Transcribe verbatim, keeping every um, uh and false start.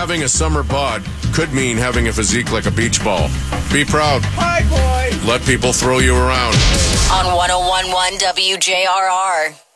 having a summer bod could mean having a physique like a beach ball. Be proud. Hi, boy. Let people throw you around. On one oh one point one W J R R.